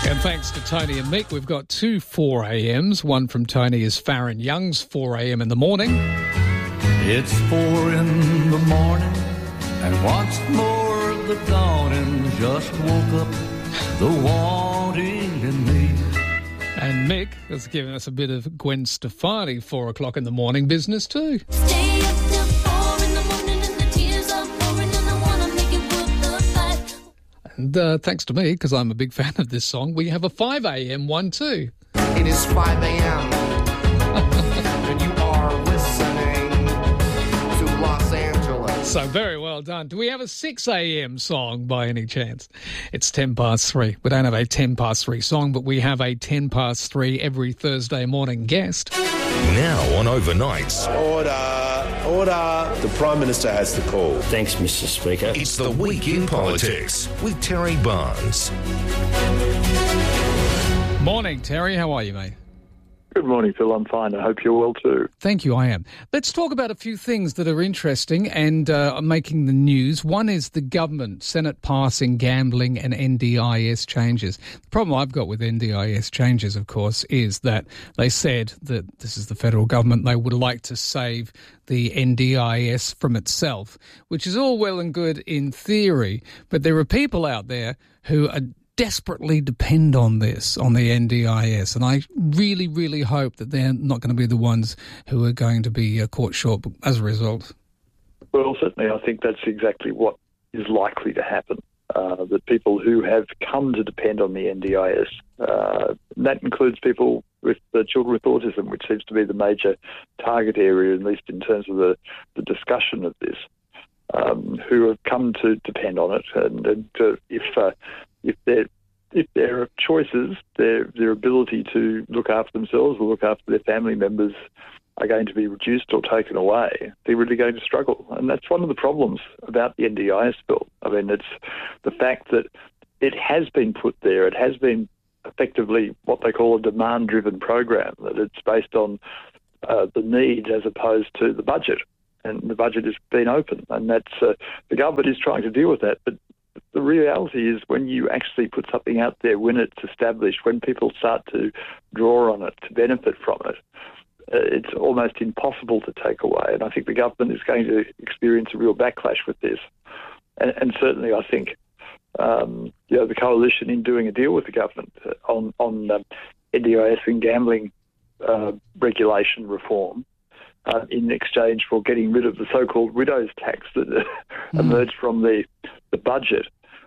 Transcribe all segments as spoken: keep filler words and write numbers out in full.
And thanks to Tony and Mick, we've got two four a.m s. One from Tony is Farron Young's four a.m. in the morning. It's four in the morning, and once more the dawning just woke up the wanting in me. And Mick has given us a bit of Gwen Stefani four o'clock in the morning business too. Stay up till four in the morning and the tears are pouring and I wanna make it worth the fight. And uh, thanks to me, because I'm a big fan of this song, we have a five a.m. one too. It is five a.m. and you are listening to Los Angeles. So very well done. Do we have a six a.m. song by any chance? It's ten past three. We don't have a ten past three song, but we have a ten past three every Thursday morning guest. Now on Overnights. Order, order. The Prime Minister has the call. Thanks, Mister Speaker. It's the Week in Politics with Terry Barnes. Morning, Terry. How are you, mate? Good morning, Phil. I'm fine. I hope you're well too. Thank you, I am. Let's talk about a few things that are interesting and uh, are making the news. One is the government, Senate passing gambling and N D I S changes. The problem I've got with N D I S changes, of course, is that they said that this is the federal government, they would like to save the N D I S from itself, which is all well and good in theory, but there are people out there who are desperately depend on this, on the N D I S, and I really, really hope that they're not going to be the ones who are going to be uh, caught short as a result. Well, certainly I think that's exactly what is likely to happen, uh, that people who have come to depend on the N D I S, uh, and that includes people with uh, children with autism, which seems to be the major target area, at least in terms of the, the discussion of this, um, who have come to depend on it, and, and uh, if uh, If there, if there are choices, their their ability to look after themselves or look after their family members are going to be reduced or taken away, they're really going to struggle. And that's one of the problems about the N D I S bill. I mean, it's the fact that it has been put there. It has been effectively what they call a demand-driven program, that it's based on uh, the need as opposed to the budget. And the budget has been open, and that's uh, the government is trying to deal with that. But the reality is when you actually put something out there, when it's established, when people start to draw on it, to benefit from it, uh, it's almost impossible to take away. And I think the government is going to experience a real backlash with this. And, and certainly I think um, you know, the coalition in doing a deal with the government on, on um, N D I S and gambling uh, regulation reform, Uh, in exchange for getting rid of the so-called widow's tax that uh, mm. emerged from the the budget,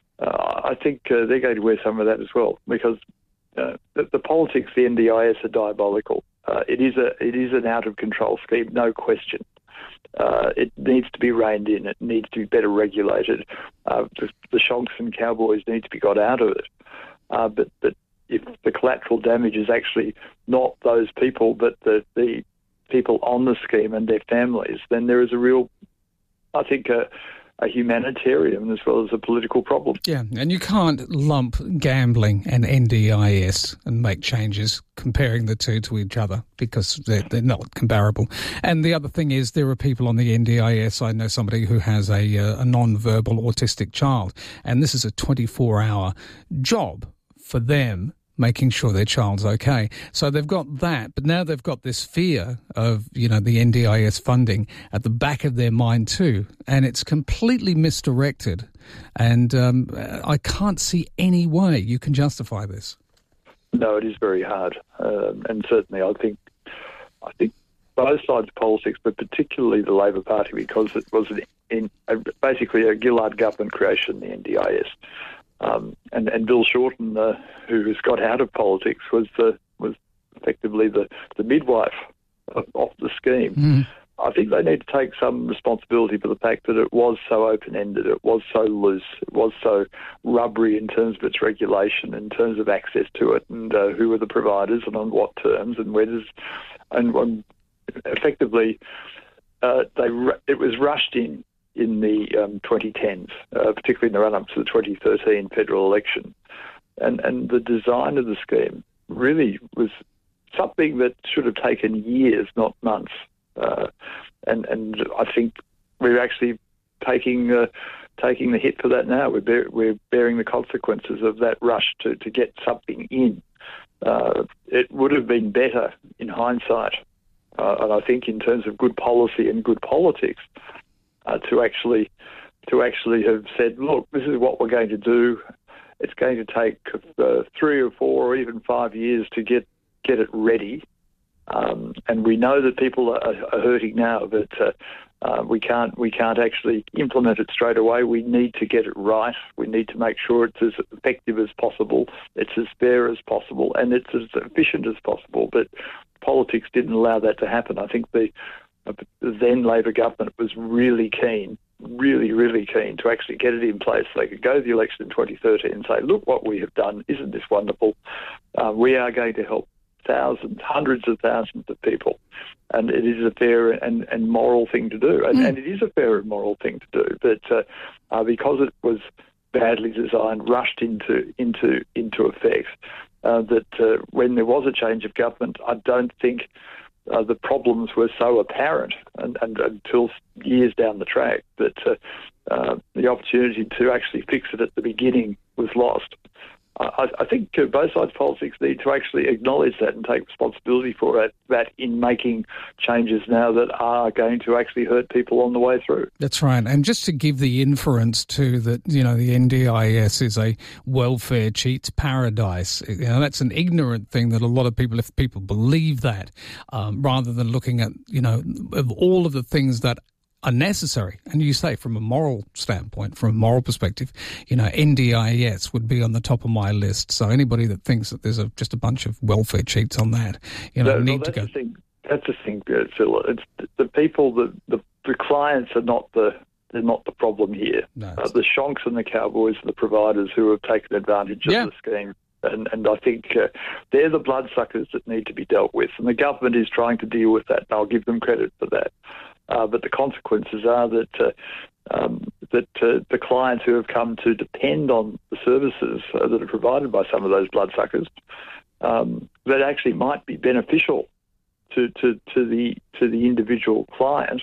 uh, I think uh, they're going to wear some of that as well, because uh, the, the politics, the N D I S, are diabolical. Uh, it is a it is an out-of-control scheme, no question. Uh, it needs to be reined in. It needs to be better regulated. Uh, the, the shonks and cowboys need to be got out of it. Uh, but, but if the collateral damage is actually not those people, but the the people on the scheme and their families, then there is a real, I think, a, a humanitarian as well as a political problem. Yeah, and you can't lump gambling and N D I S and make changes comparing the two to each other, because they're, they're not comparable. And the other thing is, there are people on the N D I S. I know somebody who has a, a non-verbal autistic child, and this is a twenty-four hour job for them, making sure their child's okay. So they've got that, but now they've got this fear of, you know, the N D I S funding at the back of their mind too, and it's completely misdirected. And um, I can't see any way you can justify this. No, it is very hard, um, and certainly I think I think both sides of politics, but particularly the Labor Party, because it was an, in, a, basically a Gillard government creation, the N D I S. Um, and, and Bill Shorten, uh, who has got out of politics, was the, was effectively the, the midwife of, of the scheme. Mm. I think they need to take some responsibility for the fact that it was so open-ended, it was so loose, it was so rubbery in terms of its regulation, in terms of access to it, and uh, who were the providers and on what terms, and where does, and um, effectively uh, they it was rushed in. in the um, twenty tens, uh, particularly in the run-up to the twenty thirteen federal election. And, and the design of the scheme really was something that should have taken years, not months. Uh, and, and I think we're actually taking uh, taking the hit for that now. We're bear, we're bearing the consequences of that rush to, to get something in. Uh, it would have been better in hindsight, uh, and I think in terms of good policy and good politics, uh, to actually to actually have said, look, this is what we're going to do. It's going to take uh, three or four or even five years to get get it ready. Um, and we know that people are, are hurting now, but uh, uh, we can't we can't actually implement it straight away. We need to get it right. We need to make sure it's as effective as possible, it's as fair as possible, and it's as efficient as possible. But politics didn't allow that to happen. I think the, uh, the then Labor government was really keen, really, really keen to actually get it in place. They could go to the election in twenty thirteen and say, look what we have done. Isn't this wonderful? Uh, we are going to help thousands, hundreds of thousands of people. And it is a fair and, and moral thing to do. And, mm. and it is a fair and moral thing to do. But uh, uh, because it was badly designed, rushed into into into effect, uh, that uh, when there was a change of government, I don't think uh, the problems were so apparent and, and, until years down the track that uh, uh, the opportunity to actually fix it at the beginning was lost. I, I think uh, both sides of politics need to actually acknowledge that and take responsibility for it, that in making changes now that are going to actually hurt people on the way through. That's right. And just to give the inference too that, you know, the N D I S is a welfare cheats paradise, you know, that's an ignorant thing that a lot of people, if people believe that, um, rather than looking at, you know, of all of the things that are necessary. And you say from a moral standpoint, from a moral perspective, you know, N D I S would be on the top of my list. So anybody that thinks that there's a, just a bunch of welfare cheats on that, you know, no, need no, to go. The thing, that's the thing, Phil. It's the people, the, the, the clients are not the they're not the problem here. No, uh, the shonks and the cowboys are the providers who have taken advantage of yeah. the scheme. And, and I think uh, they're the bloodsuckers that need to be dealt with. And the government is trying to deal with that, and I'll give them credit for that. Uh, but the consequences are that uh, um, that uh, the clients who have come to depend on the services uh, that are provided by some of those bloodsuckers, um, that actually might be beneficial to, to, to the to the individual client.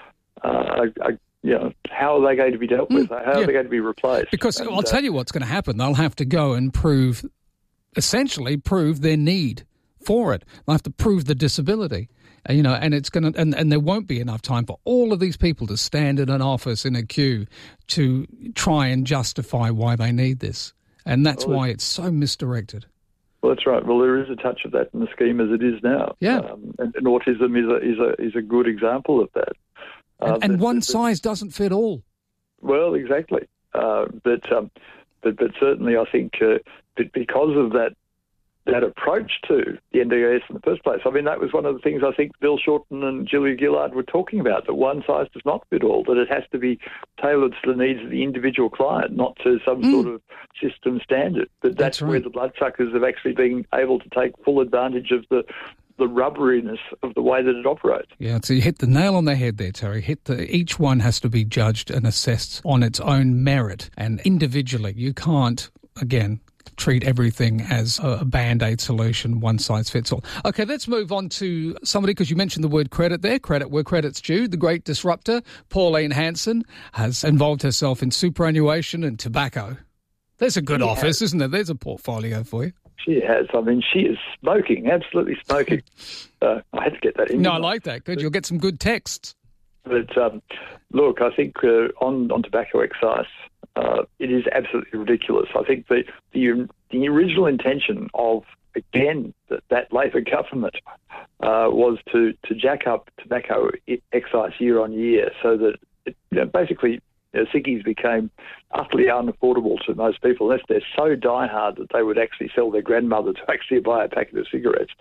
Uh, are, you know, how are they going to be dealt with? Mm, how are yeah. they going to be replaced? Because and, I'll uh, tell you what's going to happen. They'll have to go and prove, essentially prove their need for it. They'll have to prove the disability. You know, and it's going to, and, and there won't be enough time for all of these people to stand in an office in a queue to try and justify why they need this. And that's well, why it's so misdirected. Well, that's right. Well, there is a touch of that in the scheme as it is now. Yeah. Um, and, and autism is a, is a, is a good example of that. And, uh, and but, one but, size doesn't fit all. Well, exactly. Uh, but, um, but, but certainly I think uh, that because of that, that approach to the N D I S in the first place. I mean, that was one of the things I think Bill Shorten and Julia Gillard were talking about, that one size does not fit all, that it has to be tailored to the needs of the individual client, not to some mm. sort of system standard. But that's, that's right. where the bloodsuckers have actually been able to take full advantage of the the rubberiness of the way that it operates. Yeah, so you hit the nail on the head there, Terry. Hit the, each one has to be judged and assessed on its own merit and individually. You can't, again, treat everything as a Band-Aid solution, one size fits all. Okay, let's move on to somebody, because you mentioned the word credit there, credit where credit's due. The great disruptor, Pauline Hanson, has involved herself in superannuation and tobacco. There's a good she office, has. Isn't there? There's a portfolio for you. She has. I mean, she is smoking, absolutely smoking. uh, I had to get that in. No, I like that. Good. You'll get some good texts. But um, look, I think uh, on, on tobacco excise, uh, it is absolutely ridiculous. I think the, the the original intention of, again, that, that Labor government uh, was to, to jack up tobacco excise year on year so that it, you know, basically you know, ciggies became utterly unaffordable to most people unless they're so diehard that they would actually sell their grandmother to actually buy a packet of cigarettes.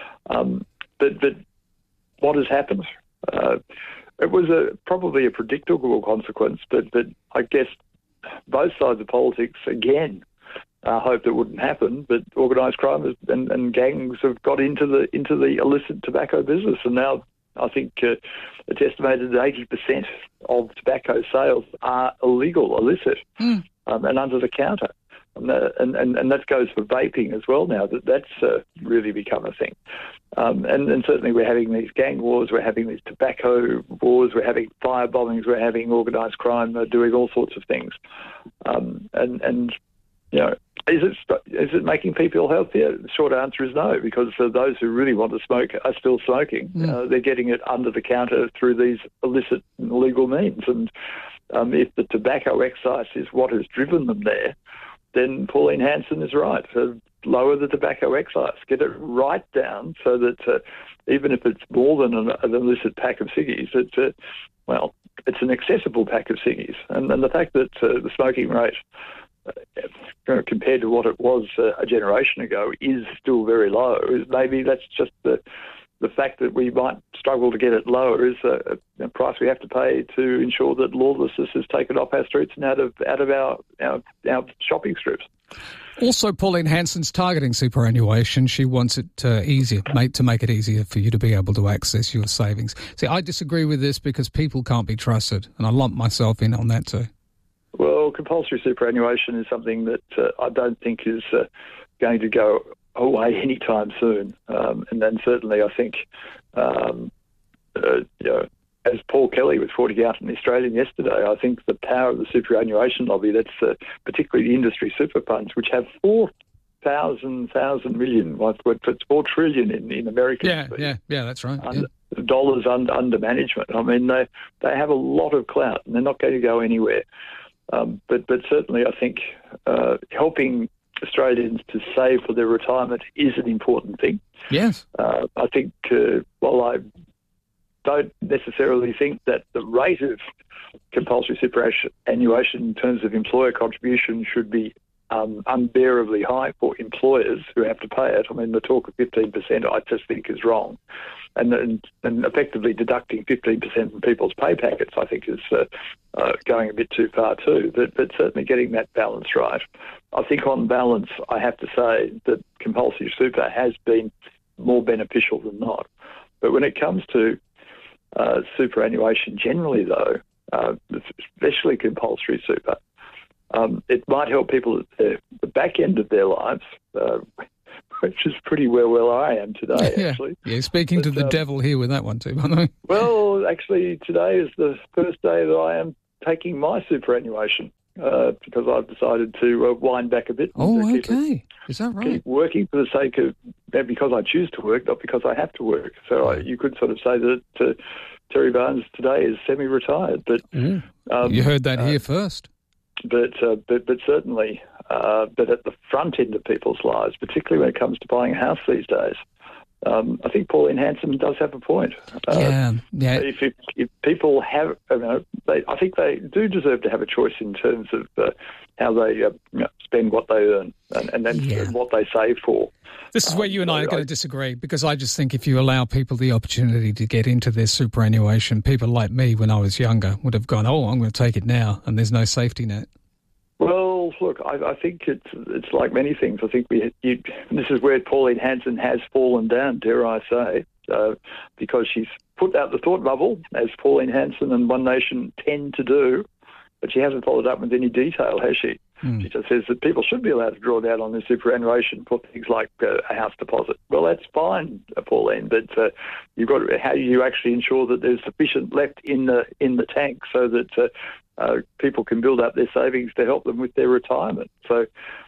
Um, but, but what has happened? Uh, it was a, probably a predictable consequence, but, but I guess both sides of politics, again, uh, hoped it wouldn't happen, but organised crime has, and, and gangs have got into the into the illicit tobacco business, and now I think uh, it's estimated that eighty percent of tobacco sales are illegal, illicit, mm. um, and under the counter. And, that, and, and, and that goes for vaping as well now. That That's uh, really become a thing. Um, and, and certainly we're having these gang wars, we're having these tobacco wars, we're having fire bombings, we're having organised crime, uh, doing all sorts of things. Um, and, and, you know, is it is it making people healthier? The short answer is no, because for those who really want to smoke are still smoking. Mm. Uh, they're getting it under the counter through these illicit and illegal means. And um, if the tobacco excise is what has driven them there, then Pauline Hanson is right. Uh, lower the tobacco excise, get it right down so that uh, even if it's more than an, an illicit pack of ciggies, it's uh, well, it's an accessible pack of ciggies. And, and the fact that uh, the smoking rate, uh, compared to what it was uh, a generation ago, is still very low. Is maybe that's just the the fact that we might struggle to get it lower is a, a price we have to pay to ensure that lawlessness is taken off our streets and out of out of our our, our shopping strips. Also, Pauline Hanson's targeting superannuation. She wants it uh, easier, mate, to make it easier for you to be able to access your savings. See, I disagree with this because people can't be trusted, and I lump myself in on that too. Well, compulsory superannuation is something that uh, I don't think is uh, going to go away anytime soon. Um, and then certainly I think, um, uh, you know, as Paul Kelly was pointing out in the Australian yesterday, I think the power of the superannuation lobby, that's uh, particularly the industry super funds, which have four thousand, thousand million, what, what, it's four trillion in, in American Yeah, yeah, yeah, that's right. under, yeah. dollars under, under management. I mean, they, they have a lot of clout and they're not going to go anywhere. Um, but, but certainly I think uh, helping Australians to save for their retirement is an important thing. Yes. Uh, I think uh, while I don't necessarily think that the rate of compulsory superannuation in terms of employer contribution should be um, unbearably high for employers who have to pay it. I mean, the talk of fifteen percent I just think is wrong. And, and, and effectively deducting fifteen percent from people's pay packets I think is uh, uh, going a bit too far too. But, but certainly getting that balance right. I think on balance I have to say that compulsory super has been more beneficial than not. But when it comes to uh, superannuation generally though, uh, especially compulsory super, um, it might help people at the, the back end of their lives, uh, which is pretty well where I am today, yeah. actually. Yeah, speaking but, to the um, devil here with that one too, by the way. Well, actually, today is the first day that I am taking my superannuation uh, because I've decided to uh, wind back a bit. Oh, and keep okay. it, Is that right? Keep working for the sake of, because I choose to work, not because I have to work. So I, you could sort of say that uh, Terry Barnes today is semi-retired. But Mm. um, You heard that uh, here first. But, uh, but but certainly, uh, but at the front end of people's lives, particularly when it comes to buying a house these days, um, I think Pauline Hanson does have a point. Uh, yeah, yeah. If, if, if people have, you know, they, I think they do deserve to have a choice in terms of uh, how they uh, you know, spend what they earn and, and then Yeah. what they save for. This is where you and I are so going I- to disagree, because I just think if you allow people the opportunity to get into their superannuation, people like me when I was younger would have gone, oh, I'm going to take it now, and there's no safety net. Well, look, I, I think it's it's like many things. I think we you, this is where Pauline Hanson has fallen down, dare I say, uh, because she's put out the thought bubble, as Pauline Hanson and One Nation tend to do, but she hasn't followed up with any detail, has she? Mm. She just says that people should be allowed to draw down on their superannuation for things like uh, a house deposit. Well, that's fine, uh, Pauline, but uh, you've got to, how do you actually ensure that there's sufficient left in the in the tank so that uh, uh, people can build up their savings to help them with their retirement? So,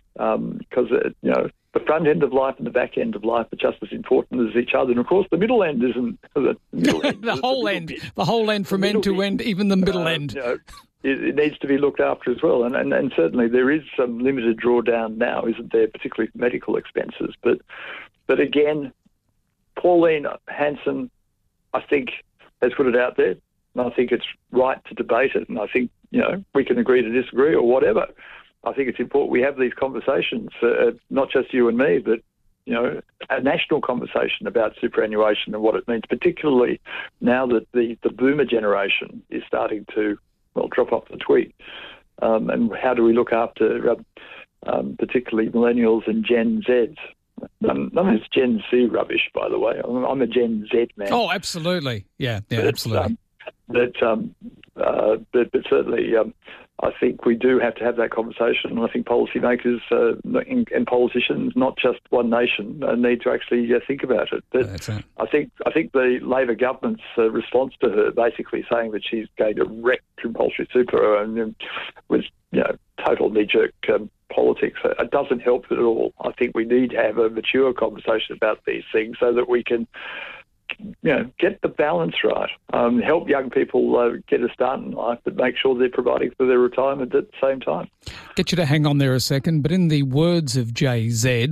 because um, uh, you know. The front end of life and the back end of life are just as important as each other. And, of course, the middle end isn't... The, middle end, the whole the end. bit. The whole end from The end to bit, end, even the middle uh, end. You know, it, it needs to be looked after as well. And, and, and certainly there is some limited drawdown now, isn't there, particularly for medical expenses. But, but again, Pauline Hanson, I think, has put it out there. And I think it's right to debate it. And I think, you know, we can agree to disagree or whatever. I think it's important we have these conversations, uh, not just you and me, but, you know, a national conversation about superannuation and what it means, particularly now that the, the boomer generation is starting to, well, drop off the twig. Um, and how do we look after uh, um, particularly millennials and Gen Zs? None, none of this Gen Z rubbish, by the way. I'm, I'm a Gen Z man. Oh, absolutely. Yeah, yeah, but, absolutely. Um, but, um, uh, but, but certainly... Um, I think we do have to have that conversation, and I think policymakers uh, and, and politicians, not just one nation, uh, need to actually uh, think about it. But That's it. I think I think the Labor government's uh, response to her, basically saying that she's going to wreck compulsory super, and um, was you know total knee-jerk um, politics. It doesn't help at all. I think we need to have a mature conversation about these things so that we can, you know, get the balance right. Um, help young people uh, get a start in life, but make sure they're providing for their retirement at the same time. Get you to hang on there a second, but in the words of Jay Z,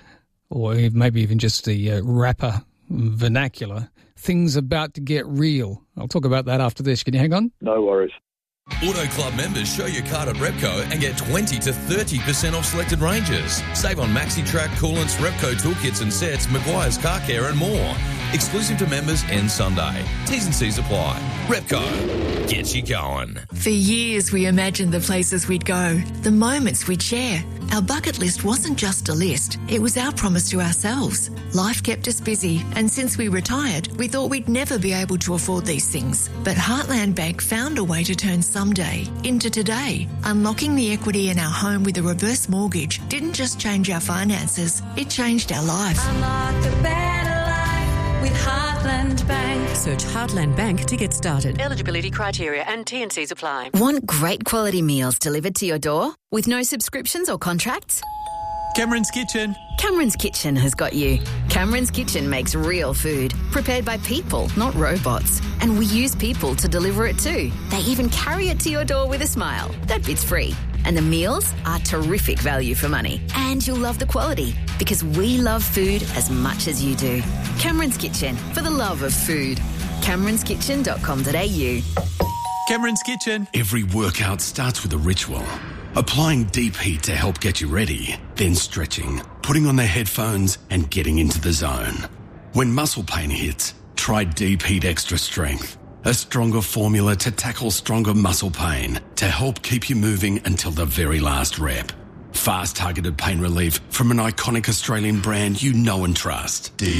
or maybe even just the uh, rapper vernacular, things about to get real. I'll talk about that after this. Can you hang on? No worries. Auto Club members show your card at Repco and get twenty to thirty percent off selected ranges. Save on MaxiTrack, coolants, Repco toolkits and sets, Maguire's Car Care and more. Exclusive to members end Sunday. T's and C's apply. Repco gets you going. For years we imagined the places we'd go, the moments we'd share. Our bucket list wasn't just a list, it was our promise to ourselves. Life kept us busy, and since we retired, we thought we'd never be able to afford these things. But Heartland Bank found a way to turn someday into today. Unlocking the equity in our home with a reverse mortgage didn't just change our finances, it changed our life. Unlock the better life with Heartland Bank. Search Heartland Bank to get started. Eligibility criteria and T and C's apply. Want great quality meals delivered to your door with no subscriptions or contracts? Cameron's Kitchen. Cameron's Kitchen has got you. Cameron's Kitchen makes real food, prepared by people, not robots. And we use people to deliver it too. They even carry it to your door with a smile. That bit's free. And the meals are terrific value for money. And you'll love the quality, because we love food as much as you do. Cameron's Kitchen, for the love of food. camerons kitchen dot com dot a u. Cameron's Kitchen. Every workout starts with a ritual. Applying deep heat to help get you ready, then stretching, putting on the headphones and getting into the zone. When muscle pain hits, try Deep Heat Extra Strength, a stronger formula to tackle stronger muscle pain to help keep you moving until the very last rep. Fast targeted pain relief from an iconic Australian brand you know and trust. Deep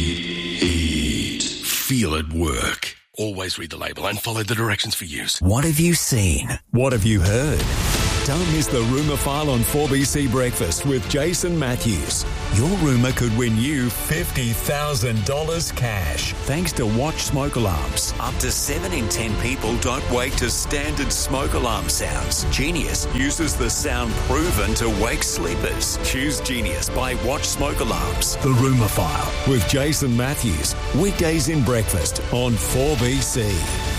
Heat. Feel it work. Always read the label and follow the directions for use. What have you seen? What have you heard? Don't miss the Rumour File on four B C Breakfast with Jason Matthews. Your rumour could win you fifty thousand dollars cash. Thanks to Watch Smoke Alarms. Up to seven in ten people don't wake to standard smoke alarm sounds. Genius uses the sound proven to wake sleepers. Choose Genius by Watch Smoke Alarms. The Rumour File with Jason Matthews. Weekdays in breakfast on four B C.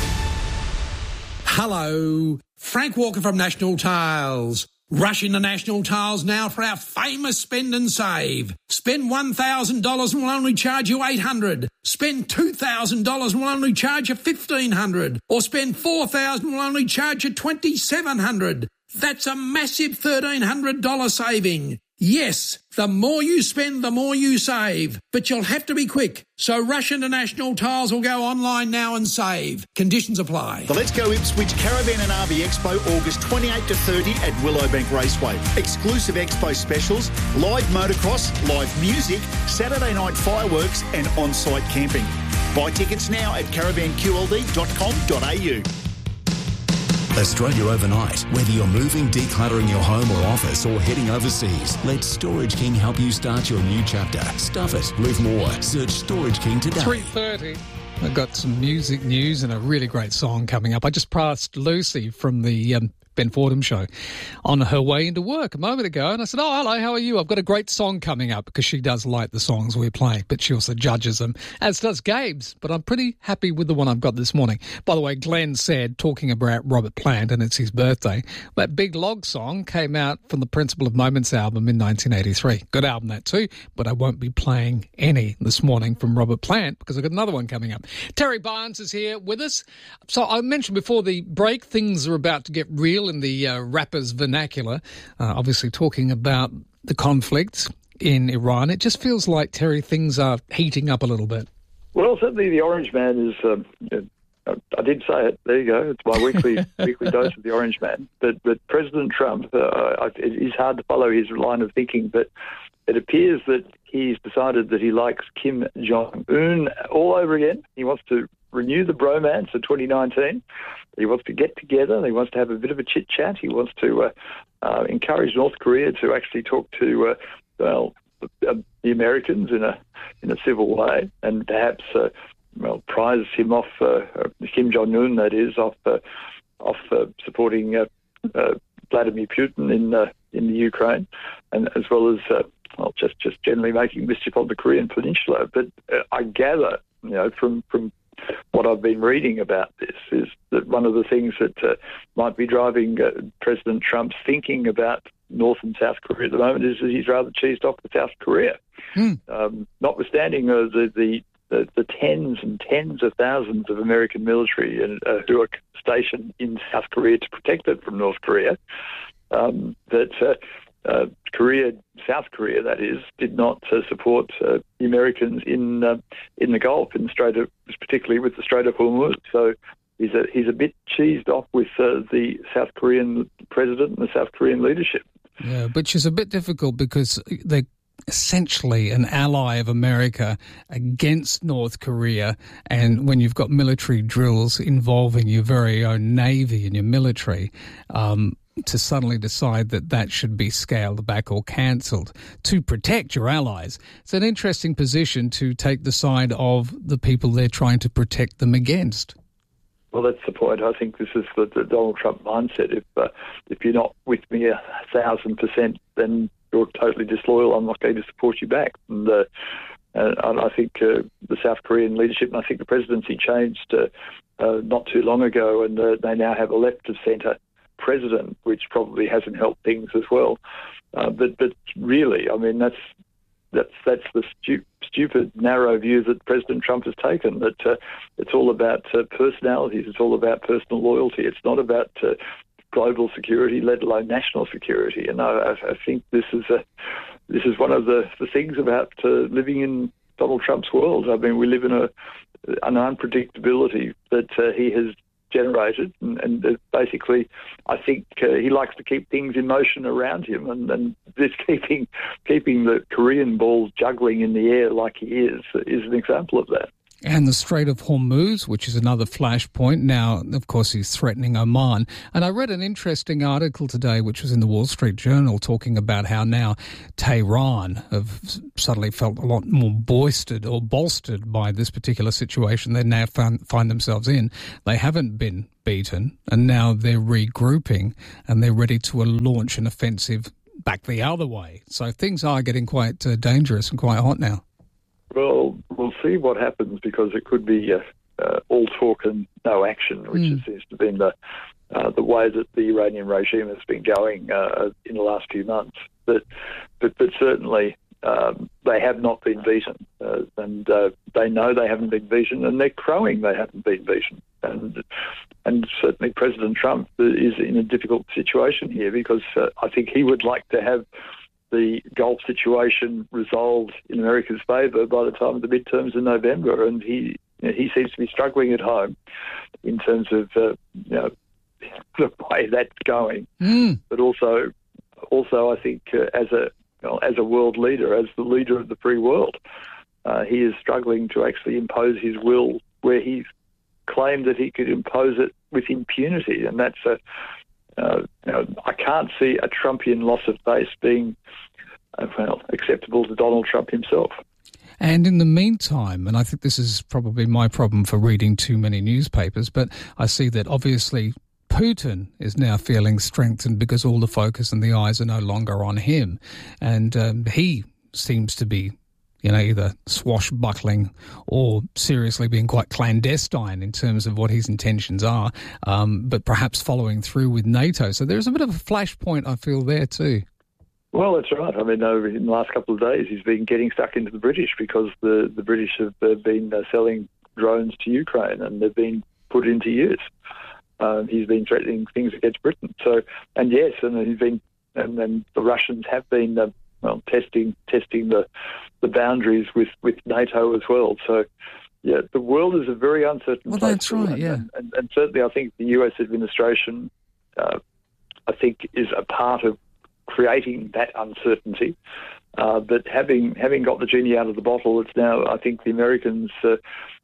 Hello, Frank Walker from National Tiles. Rush into National Tiles now for our famous spend and save. Spend one thousand dollars and we'll only charge you eight hundred dollars. Spend two thousand dollars and we'll only charge you fifteen hundred dollars. Or spend four thousand dollars and we'll only charge you twenty-seven hundred dollars. That's a massive thirteen hundred dollars saving. Yes, the more you spend, the more you save. But you'll have to be quick. So rush into National Tiles or go online now and save. Conditions apply. The Let's Go Ipswich Caravan and R V Expo, August twenty-eighth to thirtieth at Willowbank Raceway. Exclusive expo specials, live motocross, live music, Saturday night fireworks and on-site camping. Buy tickets now at caravan q l d dot com dot a u. Australia overnight. Whether you're moving, decluttering your home or office, or heading overseas, let Storage King help you start your new chapter. Stuff it. Live more. Search Storage King today. three thirty. I've got some music news and a really great song coming up. I just passed Lucy from the um, Ben Fordham show on her way into work a moment ago, and I said, oh, hello, how are you? I've got a great song coming up, because she does like the songs we're playing, but she also judges them, as does Gabe's, but I'm pretty happy with the one I've got this morning. By the way, Glenn said, talking about Robert Plant, and it's his birthday, that Big Log song came out from the Principle of Moments album in nineteen eighty-three. Good album, that too, but I won't be playing any this morning from Robert Plant, because I've got another one coming up. Terry Barnes is here with us. So I mentioned before the break, things are about to get real in the uh, rapper's vernacular, uh, obviously talking about the conflict in Iran. It just feels like, Terry, things are heating up a little bit. Well, certainly the Orange Man is, um, I did say it, there you go, it's my weekly weekly dose of the Orange Man. But, but President Trump, uh, it is hard to follow his line of thinking, but it appears that he's decided that he likes Kim Jong-un all over again. He wants to renew the bromance in twenty nineteen. He wants to get together. He wants to have a bit of a chit-chat. He wants to uh, uh, encourage North Korea to actually talk to, uh, well, the, the Americans in a in a civil way, and perhaps, uh, well, prize him off, uh, Kim Jong-un, that is, off, uh, off uh, supporting uh, uh, Vladimir Putin in uh, in the Ukraine, and as well as, uh, well, just, just generally making mischief on the Korean Peninsula. But uh, I gather, you know, from, from what I've been reading about this is that one of the things that uh, might be driving uh, President Trump's thinking about North and South Korea at the moment is that he's rather cheesed off with South Korea. Hmm. Um, notwithstanding uh, the, the, the, the tens and tens of thousands of American military and, uh, who are stationed in South Korea to protect it from North Korea, um, that uh, uh, Korea, South Korea, that is, did not uh, support uh, the Americans in uh, in the Gulf, in the Strait of, particularly with the Strait of Hormuz. So he's a, he's a bit cheesed off with uh, the South Korean president and the South Korean leadership. Yeah, which is a bit difficult because they're essentially an ally of America against North Korea, and when you've got military drills involving your very own navy and your military, um, to suddenly decide that that should be scaled back or cancelled to protect your allies. It's an interesting position to take the side of the people they're trying to protect them against. Well, that's the point. I think this is the, the Donald Trump mindset. If uh, if you're not with me a thousand percent, then you're totally disloyal. I'm not going to support you back. And, uh, and I think uh, the South Korean leadership, and I think the presidency changed uh, uh, not too long ago, and uh, they now have a left-of-centre president, which probably hasn't helped things as well. Uh, but but really, I mean, that's that's that's the stu- stupid, narrow view that President Trump has taken, that uh, it's all about uh, personalities, it's all about personal loyalty. It's not about uh, global security, let alone national security. And I, I think this is a, this is one of the, the things about uh, living in Donald Trump's world. I mean, we live in a an unpredictability that uh, he has generated, and, and uh, basically I think uh, he likes to keep things in motion around him, and, and this keeping keeping the Korean balls juggling in the air like he is is an example of that. And the Strait of Hormuz, which is another flashpoint. Now, of course, he's threatening Oman. And I read an interesting article today, which was in the Wall Street Journal, talking about how now Tehran have suddenly felt a lot more boistered or bolstered by this particular situation they now found, find themselves in. They haven't been beaten, and now they're regrouping, and they're ready to launch an offensive back the other way. So things are getting quite uh, dangerous and quite hot now. Well, we'll see what happens, because it could be uh, uh, all talk and no action, which mm. seems to have been the, uh, the way that the Iranian regime has been going uh, in the last few months. But but, but certainly um, they have not been beaten, uh, and uh, they know they haven't been beaten, and they're crowing they haven't been beaten. And and certainly President Trump is in a difficult situation here, because uh, I think he would like to have the Gulf situation resolved in America's favour by the time of the midterms in November, and he you know, he seems to be struggling at home in terms of uh, you know the way that's going. Mm. But also, also I think uh, as a you know, as a world leader, as the leader of the free world, uh, he is struggling to actually impose his will where he's claimed that he could impose it with impunity, and that's a Uh, you know, I can't see a Trumpian loss of face being, uh, well, acceptable to Donald Trump himself. And in the meantime, and I think this is probably my problem for reading too many newspapers, but I see that obviously Putin is now feeling strengthened because all the focus and the eyes are no longer on him. And um, he seems to be, you know, either swashbuckling or seriously being quite clandestine in terms of what his intentions are, um, but perhaps following through with NATO. So there's a bit of a flashpoint, I feel, there too. Well, that's right. I mean, over in the last couple of days, he's been getting stuck into the British, because the, the British have uh, been uh, selling drones to Ukraine, and they've been put into use. Uh, he's been threatening things against Britain. So, and yes, and he's been, and then the Russians have been uh, well, testing testing the the boundaries with, with NATO as well. So, yeah, the world is a very uncertain well, place. That's right, yeah. And, and, and certainly I think the U S administration, uh, I think, is a part of creating that uncertainty. Uh, but having having got the genie out of the bottle, it's now, I think, the Americans' uh,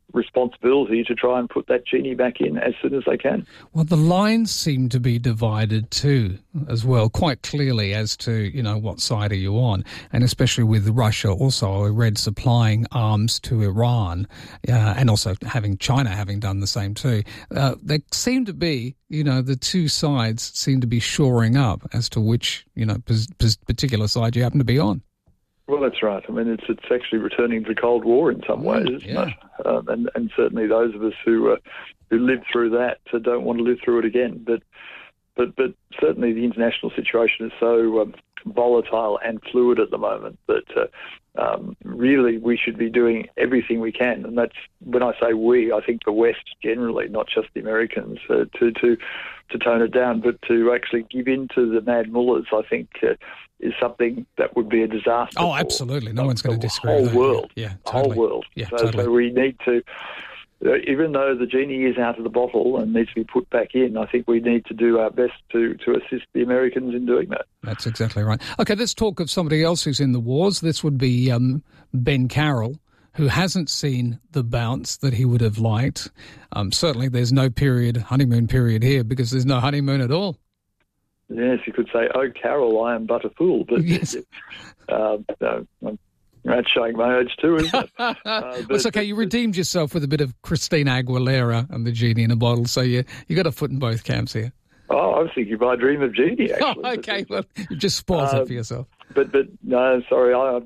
responsibility to try and put that genie back in as soon as they can. Well, the lines seem to be divided too, as well, quite clearly as to, you know, what side are you on, and especially with Russia also, I read, supplying arms to Iran, uh, and also having China having done the same too. Uh, there seem to be, you know, the two sides seem to be shoring up as to which, you know, pos- pos- particular side you happen to be on. Well, that's right. I mean, it's it's actually returning to the Cold War in some ways, isn't yeah. it? Um, and and certainly those of us who uh, who lived through that uh, don't want to live through it again. But but but certainly the international situation is so um, volatile and fluid at the moment that uh, um, really we should be doing everything we can. And that's, when I say we, I think the West generally, not just the Americans, uh, to to to tone it down, but to actually give in to the mad mullahs, I think. Uh, is something that would be a disaster. Oh, absolutely. No one's going to disagree with that. The whole world. Yeah, the totally. whole world. Yeah, so, totally. so we need to, uh, even though the genie is out of the bottle and needs to be put back in, I think we need to do our best to, to assist the Americans in doing that. That's exactly right. Okay, let's talk of somebody else who's in the wars. This would be um, Ben Carroll, who hasn't seen the bounce that he would have liked. Um, certainly there's no period, honeymoon period here, because there's no honeymoon at all. Yes, you could say, "Oh, Carol, I am but a fool." But yes. uh, no, that's showing my age too, isn't it? Uh, well, it's okay. You redeemed yourself with a bit of Christina Aguilera and the genie in a bottle, so you you got a foot in both camps here. Oh, I was thinking my dream of genie, actually. Oh, okay, well, you just spoiled uh, it for yourself. But but no, sorry, I,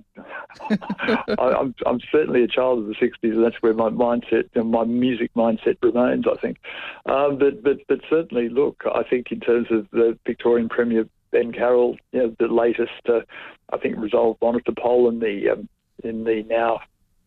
I, I'm I'm certainly a child of the sixties, and that's where my mindset, and my music mindset remains, I think. Um, but but but certainly, look, I think in terms of the Victorian Premier Ben Carroll, you know, the latest, uh, I think, Resolve Monitor poll in the um, in the now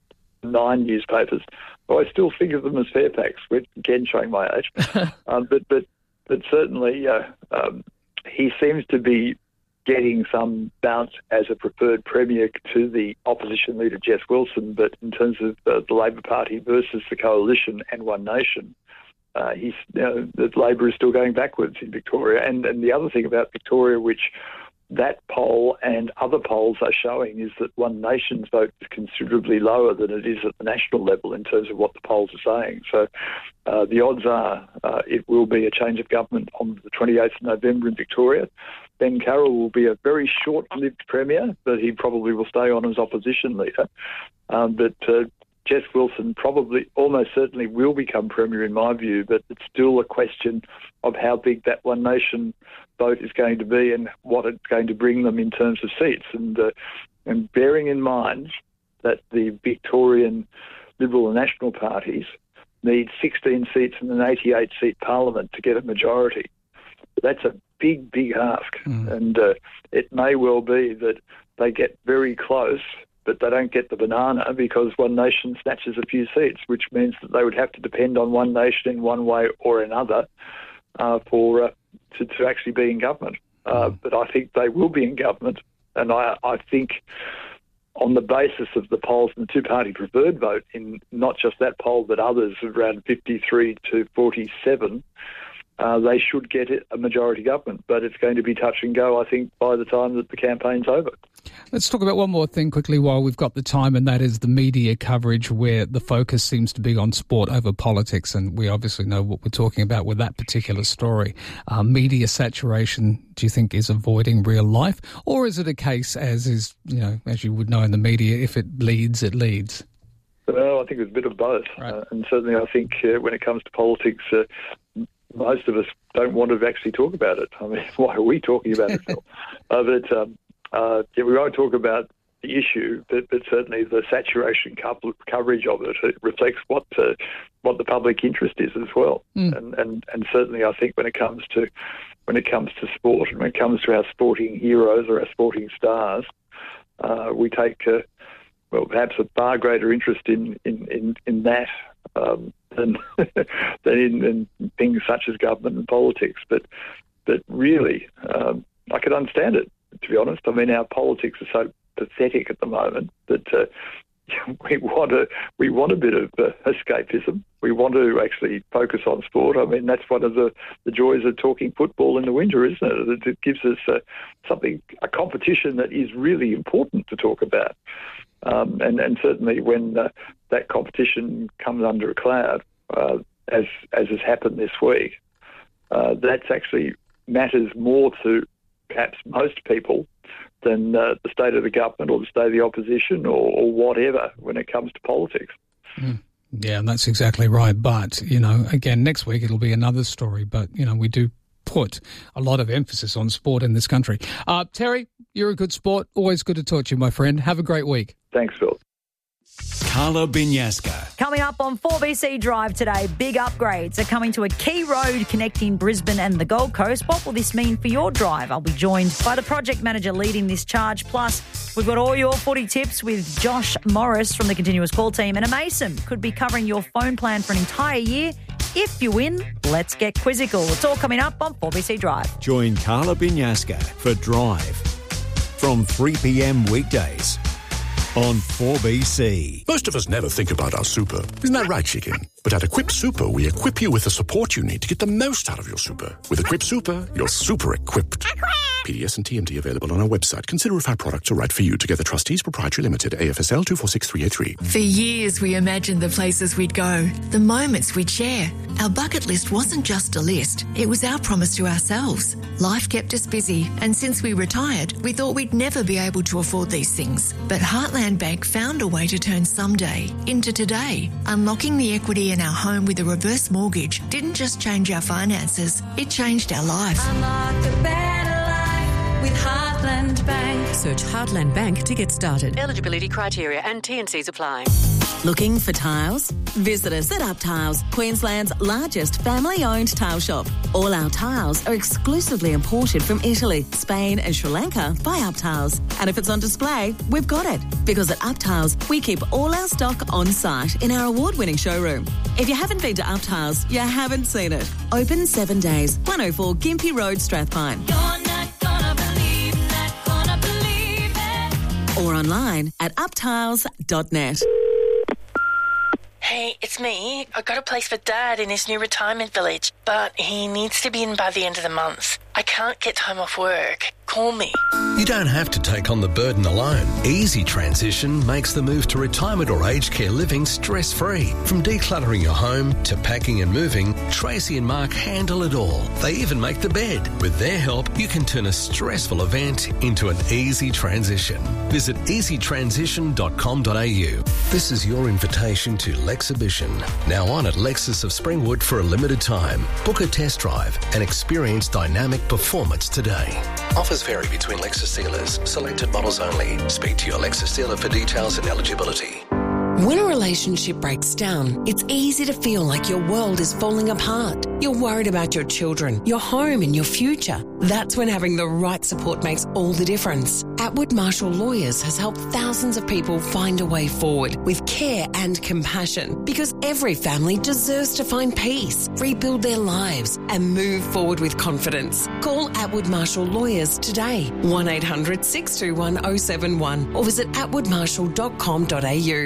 nine newspapers. Well, I still think of them as Fairfax, which again showing my age. um, but but but certainly, uh, um, he seems to be getting some bounce as a preferred premier to the opposition leader, Jess Wilson. But in terms of uh, the Labor Party versus the Coalition and One Nation, uh, he's, you know, the Labor is still going backwards in Victoria. And, and the other thing about Victoria, which that poll and other polls are showing, is that One Nation's vote is considerably lower than it is at the national level in terms of what the polls are saying. So uh, the odds are uh, it will be a change of government on the twenty-eighth of November in Victoria. Ben Carroll will be a very short-lived premier, but he probably will stay on as opposition leader. Um, but uh, Jess Wilson probably, almost certainly, will become premier in my view, but it's still a question of how big that One Nation vote is going to be and what it's going to bring them in terms of seats. And, uh, and bearing in mind that the Victorian Liberal and National parties need sixteen seats in an eighty-eight seat parliament to get a majority. That's a big, big ask. Mm. And uh, it may well be that they get very close, but they don't get the banana because One Nation snatches a few seats, which means that they would have to depend on One Nation in one way or another uh, for uh, to, to actually be in government. Uh, mm. But I think they will be in government, and I, I think on the basis of the polls and the two-party preferred vote, in not just that poll but others, around fifty-three to forty-seven, Uh, they should get it, a majority government, but it's going to be touch and go, I think, by the time that the campaign's over. Let's talk about one more thing quickly while we've got the time, and that is the media coverage where the focus seems to be on sport over politics, and we obviously know what we're talking about with that particular story. Uh, media saturation, do you think, is avoiding real life, or is it a case, as is, you know, as you would know in the media, if it leads, it leads? Well, I think it's a bit of both, right. uh, and certainly I think uh, when it comes to politics, uh, most of us don't want to actually talk about it. I mean, why are we talking about it? uh, but um, uh, yeah, we won't talk about the issue, but, but certainly the saturation co- coverage of it, it reflects what uh, what the public interest is as well. Mm. And, and and certainly, I think when it comes to when it comes to sport and when it comes to our sporting heroes or our sporting stars, uh, we take uh, well perhaps a far greater interest in in in, in that. Um, than, than in, in things such as government and politics. But but really, um, I can understand it, to be honest. I mean, our politics are so pathetic at the moment that uh, we want a, we want a bit of uh, escapism. We want to actually focus on sport. I mean, that's one of the, the joys of talking football in the winter, isn't it? It gives us uh, something, a competition that is really important to talk about. Um, and, and certainly when uh, that competition comes under a cloud, uh, as as has happened this week, uh, that's actually matters more to perhaps most people than uh, the state of the government or the state of the opposition or, or whatever when it comes to politics. Mm. Yeah, that's exactly right. But, you know, again, next week it'll be another story. But, you know, we do put a lot of emphasis on sport in this country. Uh, Terry, you're a good sport. Always good to talk to you, my friend. Have a great week. Thanks, Phil. Carla Binyaska. Coming up on four B C Drive today, big upgrades are coming to a key road connecting Brisbane and the Gold Coast. What will this mean for your drive? I'll be joined by the project manager leading this charge. Plus, we've got all your footy tips with Josh Morris from the Continuous Call team. And a Mason could be covering your phone plan for an entire year. If you win, let's get quizzical. It's all coming up on four B C Drive. Join Carla Binyaska for Drive from three p.m. weekdays on four B C. Most of us never think about our super. Isn't that right, chicken? But at Equip Super, we equip you with the support you need to get the most out of your super. With Equip Super, you're super equipped. P D S and T M D available on our website. Consider if our products are right for you. Together Trustees Proprietary Limited, A F S L two four six three eight three. For years, we imagined the places we'd go, the moments we'd share. Our bucket list wasn't just a list, it was our promise to ourselves. Life kept us busy, and since we retired, we thought we'd never be able to afford these things. But Heartland Bank found a way to turn someday into today. Unlocking the equity in our home with a reverse mortgage didn't just change our finances, it changed our life. Unlock a better life with Heartland Bank. Search Heartland Bank to get started. Eligibility criteria and T and Cs apply. Looking for tiles? Visit us at Up Tiles, Queensland's largest family-owned tile shop. All our tiles are exclusively imported from Italy, Spain and Sri Lanka by Up Tiles. And if it's on display, we've got it. Because at Up Tiles, we keep all our stock on site in our award-winning showroom. If you haven't been to Up Tiles, you haven't seen it. Open seven days, one oh four Gympie Road, Strathpine. You're not gonna believe, not gonna believe it. Or online at up tiles dot net. Hey, it's me. I got a place for Dad in his new retirement village, but he needs to be in by the end of the month. I can't get time off work. Call me. You don't have to take on the burden alone. Easy Transition makes the move to retirement or aged care living stress-free. From decluttering your home to packing and moving, Tracy and Mark handle it all. They even make the bed. With their help, you can turn a stressful event into an easy transition. Visit easy transition dot com dot a u. This is your invitation to Lexhibition, now on at Lexus of Springwood for a limited time. Book a test drive and experience dynamic performance today. Offers vary between Lexus dealers. Selected models only. Speak to your Lexus dealer for details and eligibility. When a relationship breaks down, it's easy to feel like your world is falling apart. You're worried about your children, your home and your future. That's when having the right support makes all the difference. Atwood Marshall Lawyers has helped thousands of people find a way forward with care and compassion, because every family deserves to find peace, rebuild their lives and move forward with confidence. Call Atwood Marshall Lawyers today, one eight hundred six two one oh seven one, or visit atwood marshall dot com dot a u.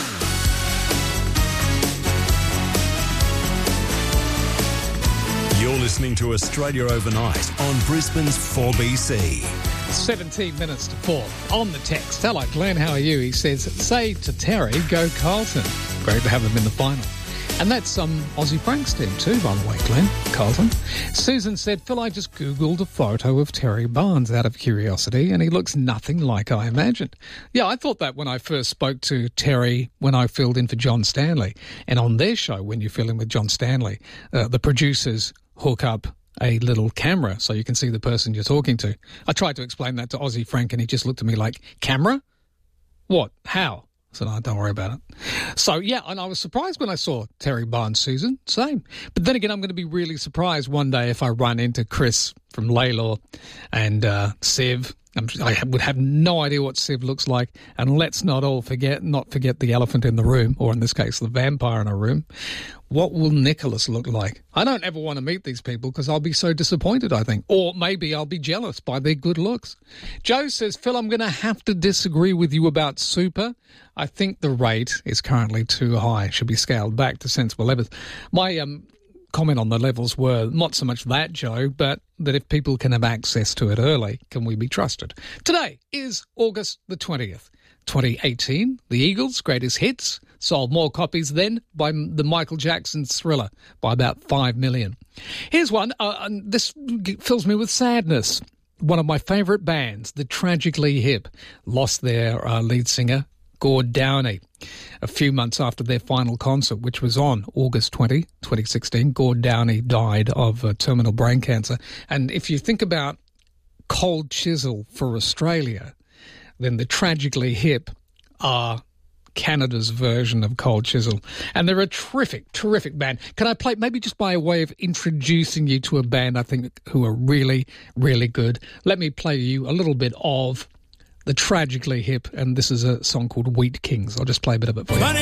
You're listening to Australia Overnight on Brisbane's four B C. seventeen minutes to four. On the text, hello Glenn, how are you? He says, say to Terry, go Carlton. Great to have him in the final. And that's um, Aussie Frank's team too, by the way, Glenn, Carlton. Susan said, Phil, I just Googled a photo of Terry Barnes out of curiosity, and he looks nothing like I imagined. Yeah, I thought that when I first spoke to Terry when I filled in for John Stanley. And on their show, when you fill in with John Stanley, uh, the producers hook up a little camera so you can see the person you're talking to. I tried to explain that to Aussie Frank, and he just looked at me like, camera? What? How? I said, oh, don't worry about it. So, yeah, and I was surprised when I saw Terry Barnes, Susan, same. But then again, I'm going to be really surprised one day if I run into Chris from Laylaw and uh, Siv. I'm, I would have no idea what Siv looks like. And let's not all forget, not forget the elephant in the room, or in this case, the vampire in a room. What will Nicholas look like? I don't ever want to meet these people because I'll be so disappointed, I think. Or maybe I'll be jealous by their good looks. Joe says, Phil, I'm going to have to disagree with you about super. I think the rate is currently too high. It should be scaled back to sensible levels. My um, comment on the levels were not so much that, Joe, but that if people can have access to it early, can we be trusted? Today is August the twentieth, twenty eighteen. The Eagles' greatest hits sold more copies then by the Michael Jackson Thriller by about five million. Here's one. Uh, and this fills me with sadness. One of my favourite bands, the Tragically Hip, lost their uh, lead singer, Gord Downie, a few months after their final concert, which was on August twentieth, twenty sixteen. Gord Downie died of uh, terminal brain cancer. And if you think about Cold Chisel for Australia, then the Tragically Hip are Canada's version of Cold Chisel. And they're a terrific, terrific band. Can I play, maybe just by way of introducing you to a band I think who are really, really good, let me play you a little bit of the Tragically Hip, and this is a song called Wheat Kings. I'll just play a bit of it for you.